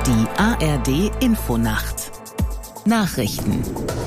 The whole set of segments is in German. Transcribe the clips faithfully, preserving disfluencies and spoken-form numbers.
Die A R D Infonacht Nachrichten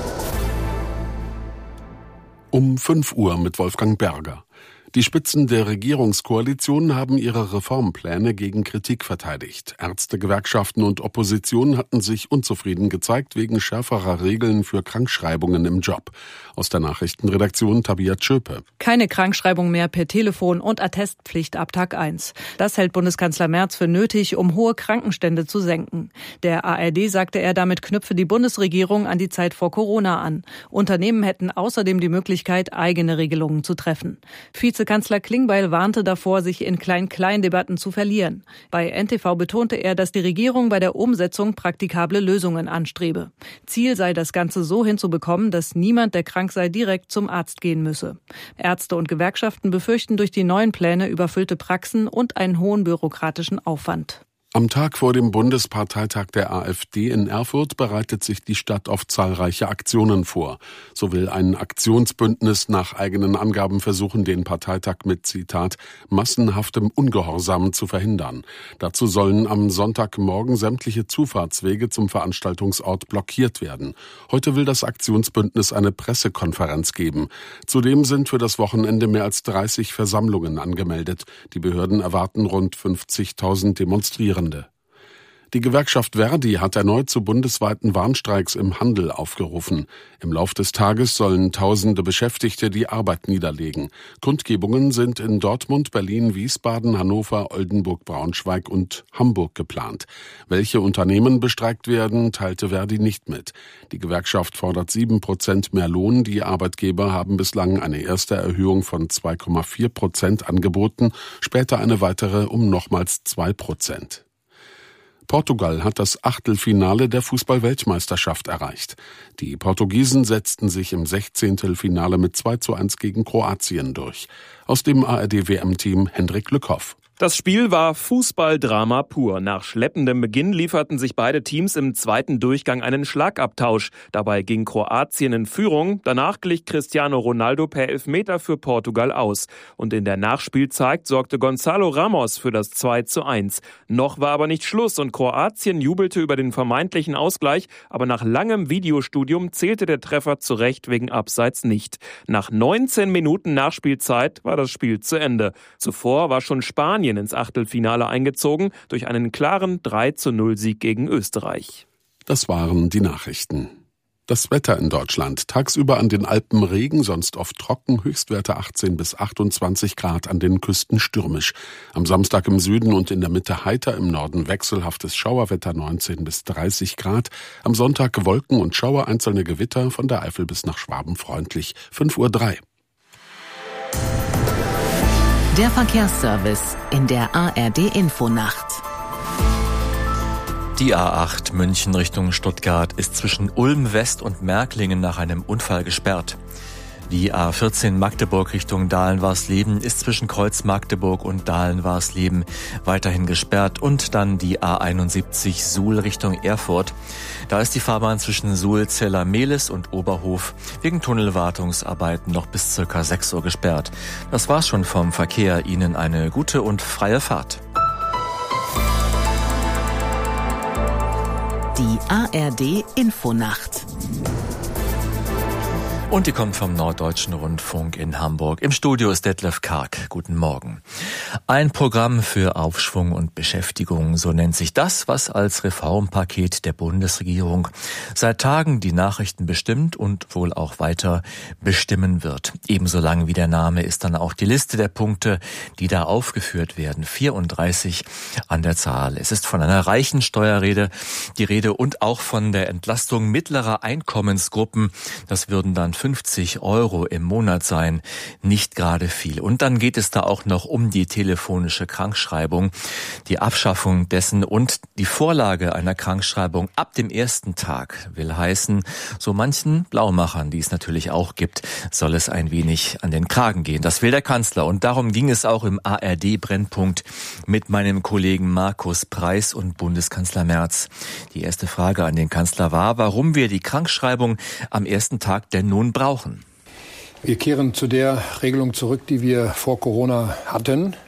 Um fünf Uhr mit Wolfgang Berger. Die Spitzen der Regierungskoalition haben ihre Reformpläne gegen Kritik verteidigt. Ärzte, Gewerkschaften und Opposition hatten sich unzufrieden gezeigt wegen schärferer Regeln für Krankschreibungen im Job. Aus der Nachrichtenredaktion Tabia Tschöpe. Keine Krankschreibung mehr per Telefon und Attestpflicht ab Tag eins. Das hält Bundeskanzler Merz für nötig, um hohe Krankenstände zu senken. Der A R D sagte er, damit knüpfe die Bundesregierung an die Zeit vor Corona an. Unternehmen hätten außerdem die Möglichkeit, eigene Regelungen zu treffen. Vizekanzler Klingbeil warnte davor, sich in Klein-Klein-Debatten zu verlieren. Bei N T V betonte er, dass die Regierung bei der Umsetzung praktikable Lösungen anstrebe. Ziel sei, das Ganze so hinzubekommen, dass niemand, der krank sei, direkt zum Arzt gehen müsse. Ärzte und Gewerkschaften befürchten durch die neuen Pläne überfüllte Praxen und einen hohen bürokratischen Aufwand. Am Tag vor dem Bundesparteitag der AfD in Erfurt bereitet sich die Stadt auf zahlreiche Aktionen vor. So will ein Aktionsbündnis nach eigenen Angaben versuchen, den Parteitag mit, Zitat, massenhaftem Ungehorsam zu verhindern. Dazu sollen am Sonntagmorgen sämtliche Zufahrtswege zum Veranstaltungsort blockiert werden. Heute will das Aktionsbündnis eine Pressekonferenz geben. Zudem sind für das Wochenende mehr als dreißig Versammlungen angemeldet. Die Behörden erwarten rund fünfzigtausend Demonstrierende. Die Gewerkschaft Verdi hat erneut zu bundesweiten Warnstreiks im Handel aufgerufen. Im Lauf des Tages sollen tausende Beschäftigte die Arbeit niederlegen. Kundgebungen sind in Dortmund, Berlin, Wiesbaden, Hannover, Oldenburg, Braunschweig und Hamburg geplant. Welche Unternehmen bestreikt werden, teilte Verdi nicht mit. Die Gewerkschaft fordert sieben Prozent mehr Lohn. Die Arbeitgeber haben bislang eine erste Erhöhung von zwei Komma vier Prozent angeboten, später eine weitere um nochmals zwei Prozent. Portugal hat das Achtelfinale der Fußball-Weltmeisterschaft erreicht. Die Portugiesen setzten sich im Sechzehntelfinale mit zwei zu eins gegen Kroatien durch. Aus dem A R D W M-Team Hendrik Lückhoff. Das Spiel war Fußballdrama pur. Nach schleppendem Beginn lieferten sich beide Teams im zweiten Durchgang einen Schlagabtausch. Dabei ging Kroatien in Führung. Danach glich Cristiano Ronaldo per Elfmeter für Portugal aus. Und in der Nachspielzeit sorgte Gonzalo Ramos für das zwei zu eins. Noch war aber nicht Schluss und Kroatien jubelte über den vermeintlichen Ausgleich. Aber nach langem Videostudium zählte der Treffer zu Recht wegen Abseits nicht. Nach neunzehn Minuten Nachspielzeit war das Spiel zu Ende. Zuvor war schon Spanien ins Achtelfinale eingezogen durch einen klaren drei zu null Sieg gegen Österreich. Das waren die Nachrichten. Das Wetter in Deutschland. Tagsüber an den Alpen Regen, sonst oft trocken, Höchstwerte achtzehn bis achtundzwanzig Grad, an den Küsten stürmisch. Am Samstag im Süden und in der Mitte heiter, im Norden wechselhaftes Schauerwetter neunzehn bis dreißig Grad. Am Sonntag Wolken und Schauer, einzelne Gewitter, von der Eifel bis nach Schwaben freundlich. fünf Uhr drei. Der Verkehrsservice in der A R D Infonacht. Die A acht München Richtung Stuttgart ist zwischen Ulm West und Märklingen nach einem Unfall gesperrt. Die A vierzehn Magdeburg Richtung Dahlen-Warsleben ist zwischen Kreuz Magdeburg und Dahlen-Warsleben weiterhin gesperrt und dann die A einundsiebzig Suhl Richtung Erfurt. Da ist die Fahrbahn zwischen Suhl-Zella-Mehlis und Oberhof wegen Tunnelwartungsarbeiten noch bis circa sechs Uhr gesperrt. Das war's schon vom Verkehr. Ihnen eine gute und freie Fahrt. Die A R D Infonacht. Und die kommt vom Norddeutschen Rundfunk in Hamburg. Im Studio ist Detlef Karg. Guten Morgen. Ein Programm für Aufschwung und Beschäftigung, so nennt sich das, was als Reformpaket der Bundesregierung seit Tagen die Nachrichten bestimmt und wohl auch weiter bestimmen wird. Ebenso lang wie der Name ist dann auch die Liste der Punkte, die da aufgeführt werden. vierunddreißig an der Zahl. Es ist von einer reichen Steuerrede die Rede und auch von der Entlastung mittlerer Einkommensgruppen. Das würden dann fünfzig Euro im Monat sein, nicht gerade viel. Und dann geht es da auch noch um die telefonische Krankschreibung, die Abschaffung dessen und die Vorlage einer Krankschreibung ab dem ersten Tag will heißen, so manchen Blaumachern, die es natürlich auch gibt, soll es ein wenig an den Kragen gehen. Das will der Kanzler und darum ging es auch im A R D-Brennpunkt mit meinem Kollegen Markus Preis und Bundeskanzler Merz. Die erste Frage an den Kanzler war, warum wir die Krankschreibung am ersten Tag denn nun brauchen. Wir kehren zu der Regelung zurück, die wir vor Corona hatten.